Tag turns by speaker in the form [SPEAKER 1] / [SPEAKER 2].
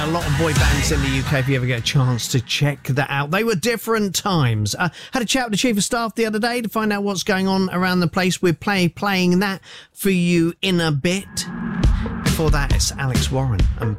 [SPEAKER 1] A lot of boy bands in the UK, if you ever get a chance to check that out. They were different times. Had a chat with the Chief of Staff the other day to find out what's going on around the place. We're playing that for you in a bit. Before that, it's Alex Warren and